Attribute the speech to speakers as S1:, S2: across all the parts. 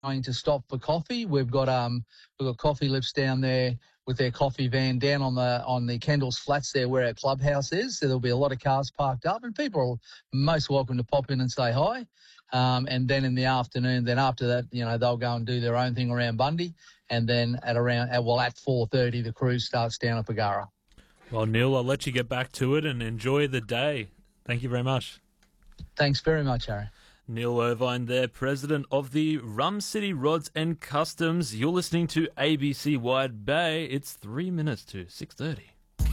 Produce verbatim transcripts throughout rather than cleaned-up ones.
S1: going to stop for coffee. We've got um we've got coffee lifts down there with their coffee van down on the on the Kendall's Flats there where our clubhouse is. So there'll be a lot of cars parked up, and people are most welcome to pop in and say hi. Um, and then in the afternoon, then after that, you know, they'll go and do their own thing around Bundy, and then at around at, well at four thirty, the cruise starts down at Pagara.
S2: Well, Neil, I'll let you get back to it and enjoy the day. Thank you very much.
S1: Thanks very much, Harry.
S2: Neil Irvine there, president of the Rum City Rods and Customs. You're listening to A B C Wide Bay. It's three minutes to six thirty.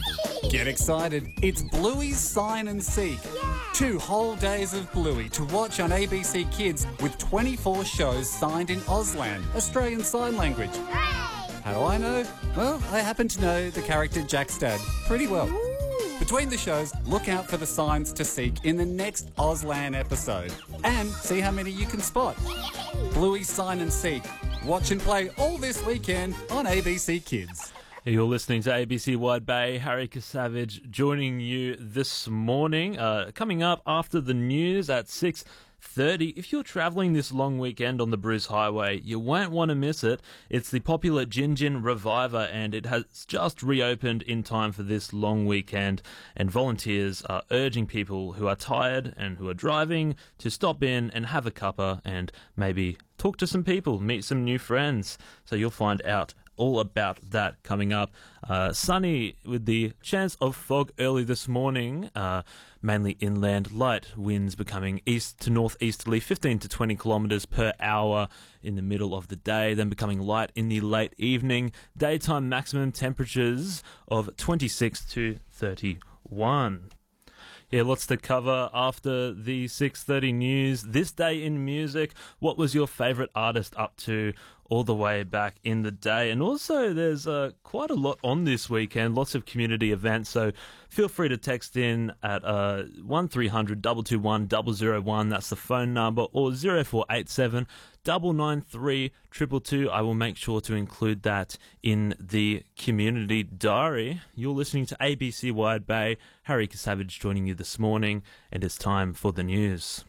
S3: Get excited. It's Bluey's Sign and Seek. Yeah. Two whole days of Bluey to watch on A B C Kids with twenty-four shows signed in Auslan, Australian Sign Language. Hey. How do I know? Well, I happen to know the character Jack's dad pretty well. Ooh. Between the shows, look out for the signs to seek in the next Auslan episode and see how many you can spot. Bluey's Sign and Seek. Watch and play all this weekend on A B C Kids.
S2: You're listening to A B C Wide Bay. Harry Kasavage joining you this morning. Uh, coming up after the news at six thirty. If you're travelling this long weekend on the Bruce Highway, you won't want to miss it. It's the popular Gin Gin Reviver, and it has just reopened in time for this long weekend. And volunteers are urging people who are tired and who are driving to stop in and have a cuppa and maybe talk to some people, meet some new friends. So you'll find out all about that coming up. Uh, sunny with the chance of fog early this morning, uh, mainly inland. Light winds becoming east to northeasterly, fifteen to twenty kilometres per hour in the middle of the day, then becoming light in the late evening. Daytime maximum temperatures of twenty-six to thirty-one. Yeah, lots to cover after the six thirty news. This day in music, what was your favourite artist up to all the way back in the day? And also there's uh, quite a lot on this weekend, lots of community events, so feel free to text in at uh, one three hundred two two one zero zero one, that's the phone number, or zero four eight seven nine nine three two two two. I will make sure to include that in the community diary. You're listening to A B C Wide Bay. Harry Kasavage joining you this morning, and it's time for the news.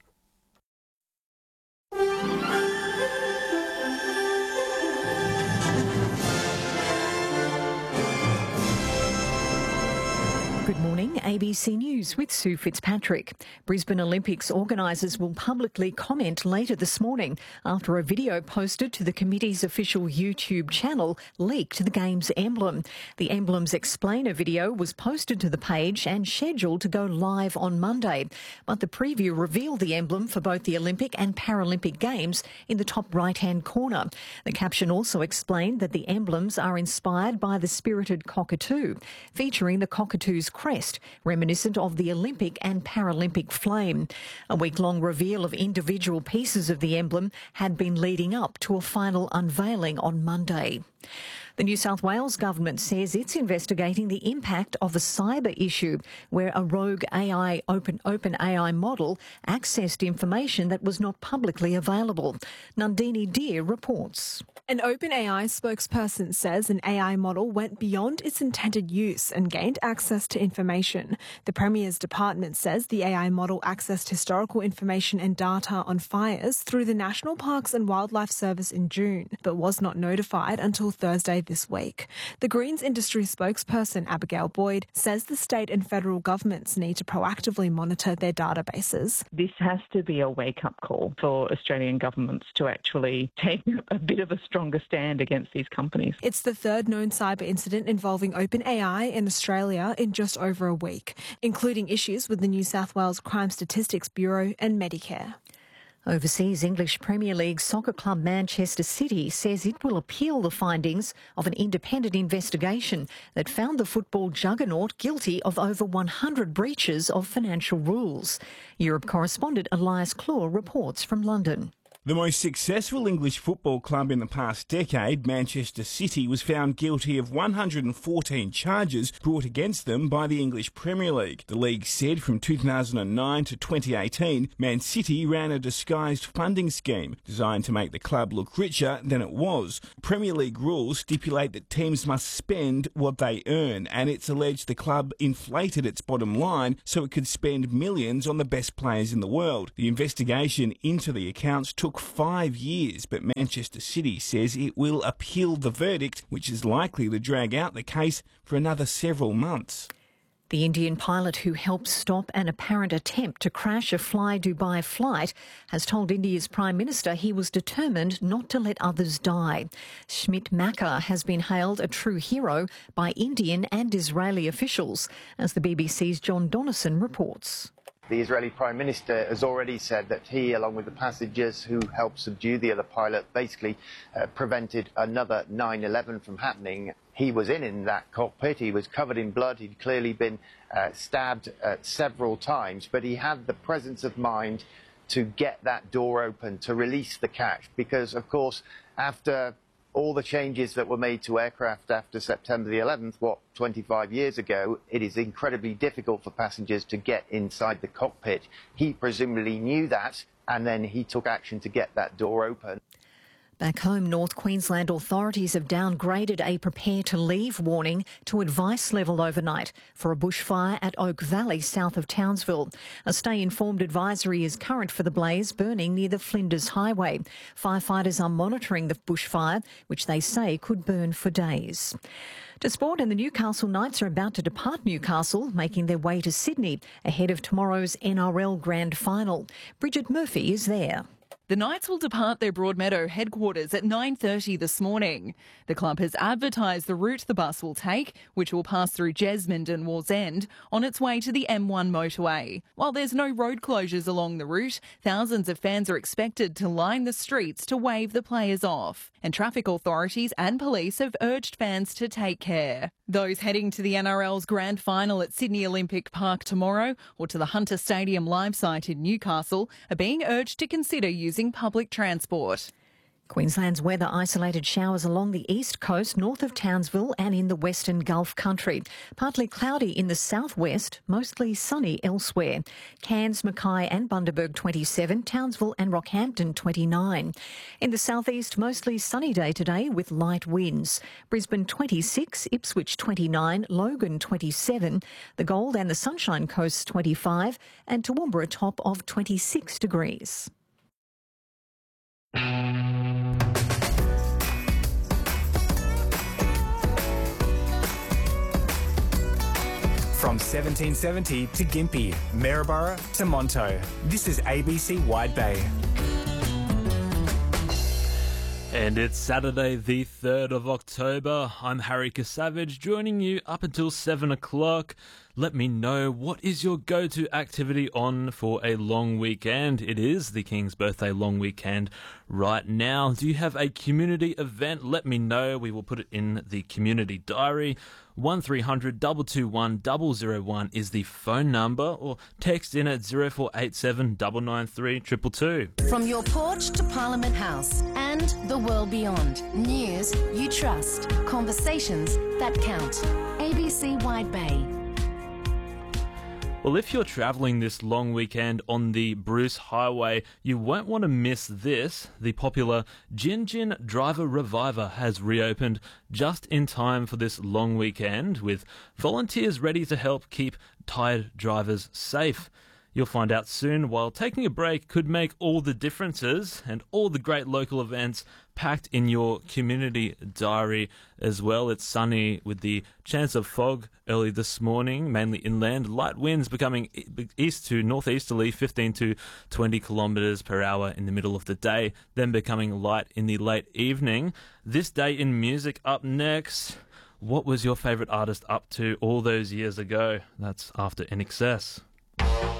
S4: Good morning, A B C News with Sue Fitzpatrick. Brisbane Olympics organisers will publicly comment later this morning after a video posted to the committee's official YouTube channel leaked the Games emblem. The emblem's explainer video was posted to the page and scheduled to go live on Monday, but the preview revealed the emblem for both the Olympic and Paralympic Games in the top right-hand corner. The caption also explained that the emblems are inspired by the spirited cockatoo, featuring the cockatoo's crest, reminiscent of the Olympic and Paralympic flame. A week-long reveal of individual pieces of the emblem had been leading up to a final unveiling on Monday. The New South Wales government says it's investigating the impact of a cyber issue where a rogue A I open open A I model accessed information that was not publicly available. Nandini Deer reports.
S5: An OpenAI spokesperson says an A I model went beyond its intended use and gained access to information. The Premier's department says the A I model accessed historical information and data on fires through the National Parks and Wildlife Service in June, but was not notified until Thursday this week. The Greens industry spokesperson Abigail Boyd says the state and federal governments need to proactively monitor their databases.
S6: This has to be a wake-up call for Australian governments to actually take a bit of a stronger stand against these companies.
S5: It's the third known cyber incident involving OpenAI in Australia in just over a week, including issues with the New South Wales Crime Statistics Bureau and Medicare.
S4: Overseas, English Premier League soccer club Manchester City says it will appeal the findings of an independent investigation that found the football juggernaut guilty of over one hundred breaches of financial rules. Europe correspondent Elias Claw reports from London.
S7: The most successful English football club in the past decade, Manchester City, was found guilty of one hundred fourteen charges brought against them by the English Premier League. The league said from two thousand nine to twenty eighteen, Man City ran a disguised funding scheme designed to make the club look richer than it was. Premier League rules stipulate that teams must spend what they earn, and it's alleged the club inflated its bottom line so it could spend millions on the best players in the world. The investigation into the accounts took took five years, but Manchester City says it will appeal the verdict, which is likely to drag out the case for another several months.
S4: The Indian pilot who helped stop an apparent attempt to crash a Fly Dubai flight has told India's Prime Minister he was determined not to let others die. Schmidt Makar has been hailed a true hero by Indian and Israeli officials, as the B B C's John Donnison reports.
S8: The Israeli Prime Minister has already said that he, along with the passengers who helped subdue the other pilot, basically uh, prevented another nine eleven from happening. He was in in that cockpit. He was covered in blood. He'd clearly been uh, stabbed uh, several times, but he had the presence of mind to get that door open, to release the catch, because, of course, after all the changes that were made to aircraft after September the eleventh, what, twenty-five years ago, it is incredibly difficult for passengers to get inside the cockpit. He presumably knew that, and then he took action to get that door open.
S4: Back home, North Queensland authorities have downgraded a prepare to leave warning to advice level overnight for a bushfire at Oak Valley, south of Townsville. A stay informed advisory is current for the blaze burning near the Flinders Highway. Firefighters are monitoring the bushfire, which they say could burn for days. To sport, and the Newcastle Knights are about to depart Newcastle, making their way to Sydney ahead of tomorrow's N R L Grand Final. Bridget Murphy is there.
S9: The Knights will depart their Broadmeadow headquarters at nine thirty this morning. The club has advertised the route the bus will take, which will pass through Jesmond and Wallsend, on its way to the M one motorway. While there's no road closures along the route, thousands of fans are expected to line the streets to wave the players off. And traffic authorities and police have urged fans to take care. Those heading to the N R L's Grand Final at Sydney Olympic Park tomorrow, or to the Hunter Stadium live site in Newcastle, are being urged to consider using public transport.
S4: Queensland's weather: isolated showers along the east coast, north of Townsville and in the western Gulf country. Partly cloudy in the southwest, mostly sunny elsewhere. Cairns, Mackay and Bundaberg twenty-seven, Townsville and Rockhampton twenty-nine. In the southeast, mostly sunny day today with light winds. Brisbane twenty-six, Ipswich twenty-nine, Logan twenty-seven, the Gold and the Sunshine Coast twenty-five, and Toowoomba a top of twenty-six degrees.
S10: From seventeen seventy to Gympie, Maryborough to Monto, this is A B C Wide Bay.
S2: And it's Saturday the third of October. I'm Harry Kasavage, joining you up until seven o'clock. Let me know, what is your go-to activity on for a long weekend? It is the King's Birthday long weekend right now. Do you have a community event? Let me know. We will put it in the community diary. one three hundred two two one zero zero one is the phone number, or text in at zero four eight seven nine nine three two two two.
S11: From your porch to Parliament House and the world beyond. News you trust. Conversations that count. A B C Wide Bay.
S2: Well, if you're travelling this long weekend on the Bruce Highway, you won't want to miss this. The popular Gin Gin Driver Reviver has reopened just in time for this long weekend, with volunteers ready to help keep tired drivers safe. You'll find out soon, while taking a break could make all the differences, and all the great local events packed in your community diary as well. It's sunny with the chance of fog early this morning, mainly inland. Light winds becoming east to northeasterly, fifteen to twenty kilometres per hour in the middle of the day, then becoming light in the late evening. This Day in Music up next. What was your favourite artist up to all those years ago? That's after I N X S.